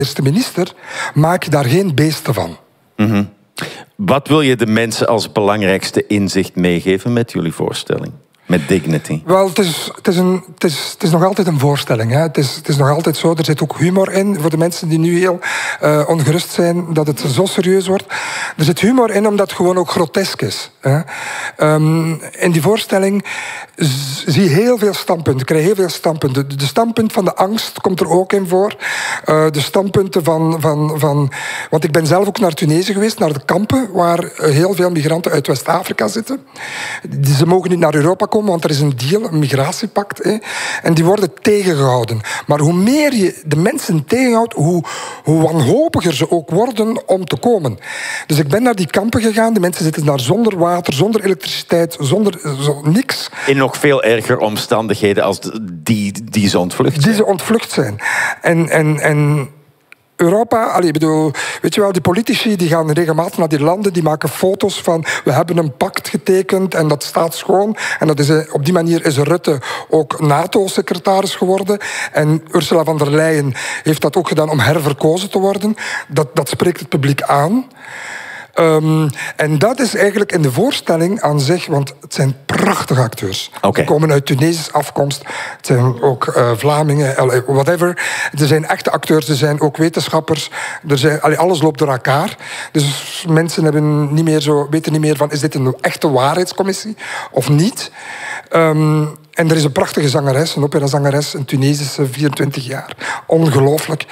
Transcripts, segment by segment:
eerste minister, maak je daar geen beesten van. Wat wil je de mensen als belangrijkste inzicht meegeven met jullie voorstelling? Met Dignity? Wel, het is nog altijd een voorstelling. Hè. Het is nog altijd zo, er zit ook humor in. Voor de mensen die nu heel ongerust zijn dat het zo serieus wordt. Er zit humor in omdat het gewoon ook grotesk is. Hè. In die voorstelling zie je heel veel standpunten. Krijg je heel veel standpunten. De standpunt van de angst komt er ook in voor. De standpunten van... Want ik ben zelf ook naar Tunesië geweest, naar de kampen, waar heel veel migranten uit West-Afrika zitten. Ze mogen niet naar Europa komen, want er is een deal, een migratiepact. En die worden tegengehouden. Maar hoe meer je de mensen tegenhoudt, hoe wanhopiger ze ook worden om te komen. Dus ik ben naar die kampen gegaan. De mensen zitten daar zonder water, zonder elektriciteit, zonder niks. In nog veel erger omstandigheden als die ze ontvlucht zijn. Die ze ontvlucht zijn. En Europa, ik bedoel, weet je wel, die politici die gaan regelmatig naar die landen, die maken foto's van we hebben een pact getekend en dat staat schoon. En dat is, op die manier is Rutte ook NATO-secretaris geworden. En Ursula von der Leyen heeft dat ook gedaan om herverkozen te worden. Dat spreekt het publiek aan. En dat is eigenlijk in de voorstelling aan zich, want het zijn prachtige acteurs. Ze komen uit Tunesische afkomst, het zijn ook Vlamingen, whatever. Er zijn echte acteurs, er zijn ook wetenschappers. Alles loopt door elkaar. Dus mensen weten niet meer van, is dit een echte waarheidscommissie of niet? En er is een prachtige zangeres, een operazangeres, een Tunesische, 24 jaar. Ongelooflijk.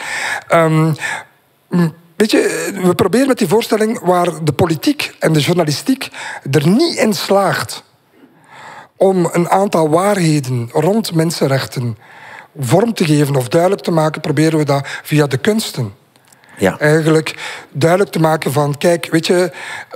Weet je, we proberen met die voorstelling waar de politiek en de journalistiek er niet in slaagt om een aantal waarheden rond mensenrechten vorm te geven of duidelijk te maken, proberen we dat via de kunsten. Ja. Eigenlijk duidelijk te maken van, kijk, weet je,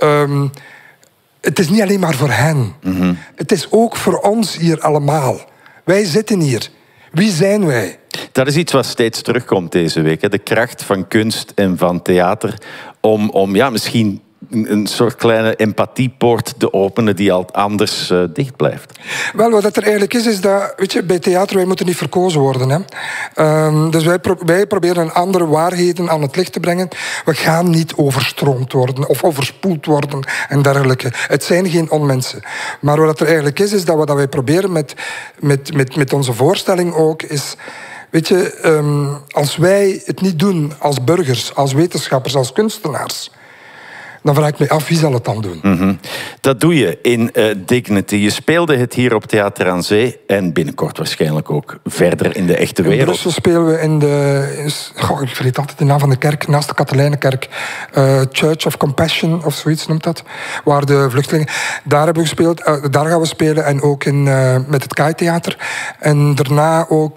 het is niet alleen maar voor hen. Het is ook voor ons hier allemaal. Wij zitten hier. Wie zijn wij? Dat is iets wat steeds terugkomt deze week. Hè? De kracht van kunst en van theater om misschien een soort kleine empathiepoort te openen die al anders dicht blijft. Wel, wat er eigenlijk is dat, weet je, bij theater, wij moeten niet verkozen worden. Hè? Dus wij proberen andere waarheden aan het licht te brengen. We gaan niet overstroomd worden of overspoeld worden en dergelijke. Het zijn geen onmensen. Maar wat er eigenlijk is dat wat wij proberen met onze voorstelling ook, is... Weet je, als wij het niet doen als burgers, als wetenschappers, als kunstenaars, dan vraag ik me af, wie zal het dan doen? Dat doe je in Dignity. Je speelde het hier op Theater aan Zee en binnenkort waarschijnlijk ook verder in de echte wereld. In Brussel spelen we in ik vergeet altijd de naam van de kerk, naast de Katelijnenkerk. Church of Compassion of zoiets noemt dat. Waar de vluchtelingen... Daar hebben we gespeeld, daar gaan we spelen en ook met het KAI-theater. En daarna ook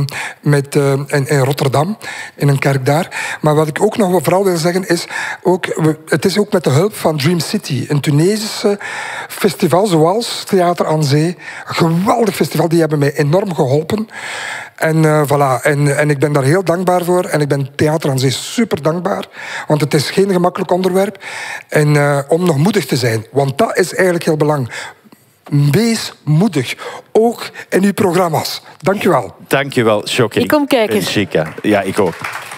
in Rotterdam, in een kerk daar. Maar wat ik ook nog vooral wil zeggen is, het is ook met de hulp van Dream City, een Tunesische festival zoals Theater aan Zee. Een geweldig festival, die hebben mij enorm geholpen. En voilà, en ik ben daar heel dankbaar voor. En ik ben Theater aan Zee super dankbaar. Want het is geen gemakkelijk onderwerp. En om nog moedig te zijn, want dat is eigenlijk heel belangrijk. Wees moedig, ook in uw programma's. Dank je wel. Dank je wel, Chokri. Ik kom kijken. En Chika. Ja, ik ook.